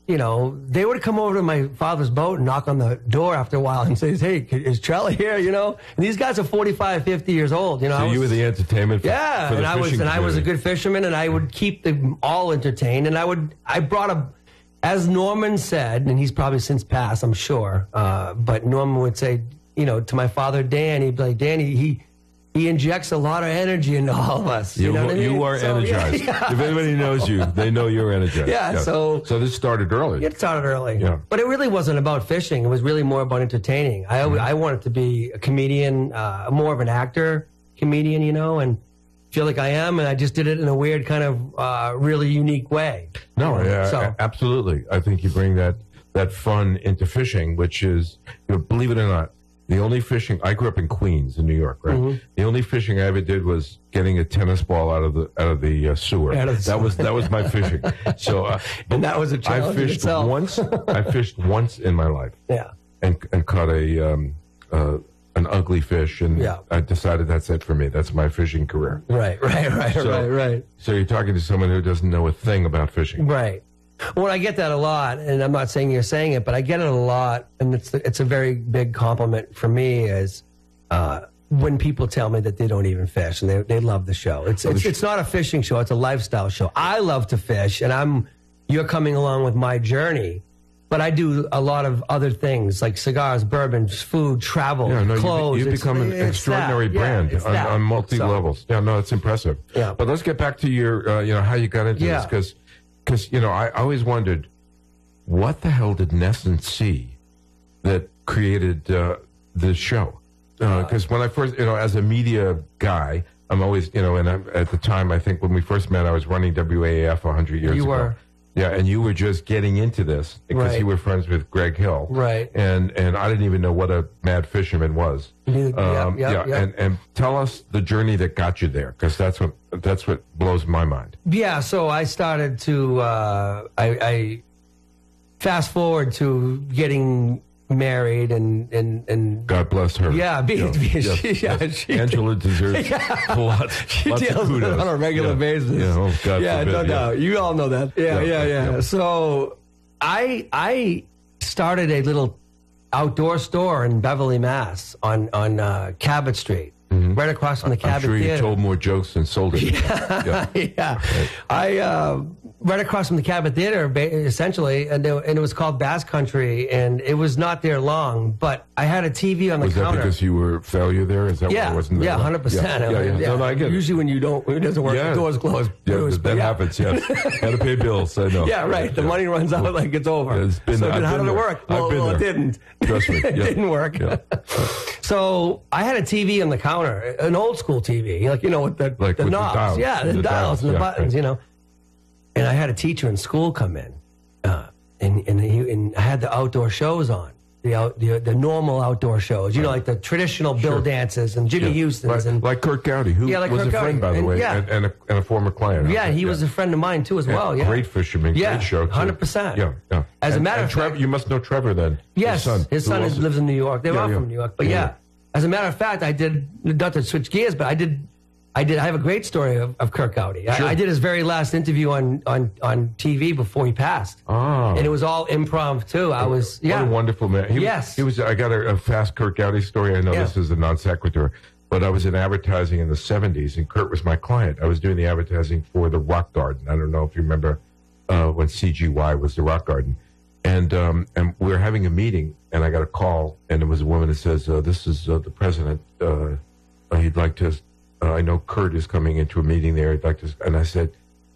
they would come over to my father's boat and knock on the door after a while and say, "Hey, is Charlie here?" And these guys are 45, 50 years old. So you were the entertainment. For the I was a good fisherman, and I would keep them all entertained. And I brought as Norman said, and he's probably since passed, I'm sure. But Norman would say, to my father Dan, he'd be like, Danny, he injects a lot of energy into all of us. You know what I mean? You are energized. Yeah. If anybody knows you, they know you're energized. Yeah. So this started early. It started early. Yeah. But it really wasn't about fishing. It was really more about entertaining. I wanted to be a comedian, more of an actor comedian, and feel like I am. And I just did it in a weird kind of really unique way. No, absolutely. I think you bring that fun into fishing, which is, believe it or not, the only fishing, I grew up in Queens, in New York, right? Mm-hmm. The only fishing I ever did was getting a tennis ball out of the sewer. That was my fishing. So, and that was a challenge. I fished once in my life. Yeah. And caught an ugly fish, and I decided that's it for me. That's my fishing career. Right. So you're talking to someone who doesn't know a thing about fishing. Right. Well, I get that a lot, and I'm not saying you're saying it, but I get it a lot, and it's a very big compliment for me is when people tell me that they don't even fish, and they love the show. It's not a fishing show, it's a lifestyle show. I love to fish, and you're coming along with my journey, but I do a lot of other things, like cigars, bourbons, food, travel, clothes. You've become an extraordinary brand on multi-levels. It's impressive. Yeah. But let's get back to your, how you got into this, because I always wondered, what the hell did Nesson see that created this show? Because when I first, as a media guy, I'm always, and at the time, I think when we first met, I was running WAAF 100 years ago. You were. Yeah, and you were just getting into this because you were friends with Greg Hill. Right. And I didn't even know what a mad fisherman was. And tell us the journey that got you there, because that's what blows my mind. Yeah, so I started to, I fast forward to getting married and God bless her. Yeah, Angela deserves lots she of deals with it on a regular basis. God forbid, no doubt. You all know that. Yeah. So I started a little outdoor store in Beverly, Mass. on Cabot Street. Mm-hmm. Right across from the Cabot Theater. I'm sure you told more jokes than sold it. Yeah. I right across from the Cabot Theater, essentially, and it was called Bass Country, and it was not there long, but I had a TV on the counter. Was that because you were a failure there? Is that why it wasn't there? Yeah, 100%. No, I get it. Usually when it doesn't work, the door's closed. Yeah, that happens, yes. Got to pay bills, I know. Yeah, right. The money runs out like it's over. How did it work? Well, it didn't. Trust me. It didn't work. Yeah. So I had a TV on the counter, an old school TV, with the knobs. The dials and the buttons, And I had a teacher in school come in, and I had the outdoor shows on, the normal outdoor shows, like the traditional Bill dances and Jimmy Houston's. And like Kurt Gowdy, who was a friend, by the way, and a former client. Yeah, he was a friend of mine, too, as well. Yeah. Great fisherman, great show, too. 100%. Yeah. As a matter of fact... you must know Trevor, then. Yes, his son lives in New York. They're all from New York. But as a matter of fact, I did, not to switch gears, but I have a great story of Kurt Gowdy. Sure. I did his very last interview on TV before he passed. Oh. And it was all improv, too. What a wonderful man. He was. I got a fast Kurt Gowdy story. I know this is a non sequitur, but I was in advertising in the 70s, and Kurt was my client. I was doing the advertising for the Rock Garden. I don't know if you remember when CGY was the Rock Garden. And we were having a meeting, and I got a call, and it was a woman that says, this is the president. He'd like to... I know Kurt is coming into a meeting there. I'd like to, and I said,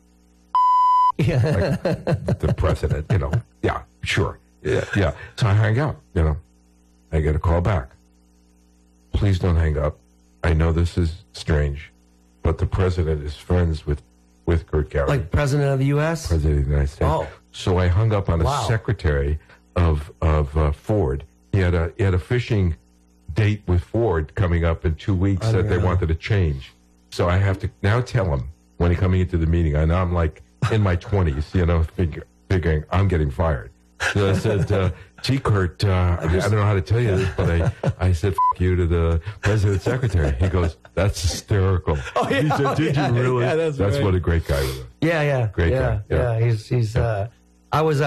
the president, yeah, sure. Yeah. So I hang up, I get a call back. Please don't hang up. I know this is strange, but the president is friends with Kurt Gowdy. Like president of the U.S.? President of the United States. Oh. So I hung up on a secretary of Ford. He had a fishing date with Ford coming up in 2 weeks that they wanted to change. So I have to now tell him when he's coming into the meeting. I know I'm like in my 20s, figuring I'm getting fired. So I said, gee, Kurt, I don't know how to tell you this, but I said, F you to the president's secretary. He goes, that's hysterical. Oh, yeah, he said, did you really? Yeah, that's what a great guy was. Yeah. Great guy. Yeah. He's I was